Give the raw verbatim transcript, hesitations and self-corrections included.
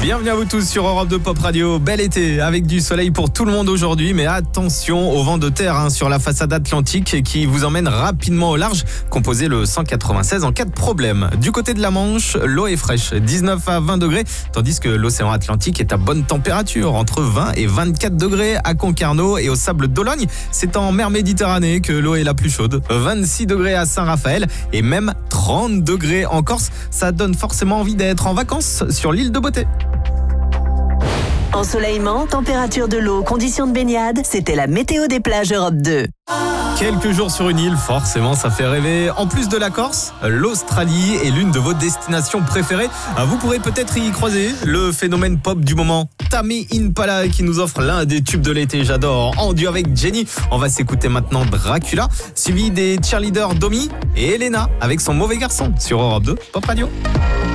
Bienvenue à vous tous sur Europe deux Pop Radio. Bel été avec du soleil pour tout le monde aujourd'hui, mais attention au vent de terre hein, sur la façade atlantique qui vous emmène rapidement au large. Composez le cent quatre-vingt-seize en cas de problème. Du côté de la Manche, l'eau est fraîche, dix-neuf à vingt degrés, tandis que l'océan Atlantique est à bonne température, entre vingt et vingt-quatre degrés à Concarneau et au Sable d'Olonne. C'est en mer Méditerranée que l'eau est la plus chaude. vingt-six degrés à Saint-Raphaël et même trente degrés en Corse. Ça donne forcément envie d'être en vacances sur l'île de Beauté. Ensoleillement, température de l'eau, conditions de baignade, c'était la météo des plages Europe deux. Quelques jours sur une île, forcément ça fait rêver. En plus de la Corse, l'Australie est l'une de vos destinations préférées. Vous pourrez peut-être y croiser le phénomène pop du moment, Tame Impala, qui nous offre l'un des tubes de l'été. J'adore, en duo avec Jenny. On va s'écouter maintenant Dracula, suivi des cheerleaders Domi et Elena avec son mauvais garçon sur Europe deux Pop Radio.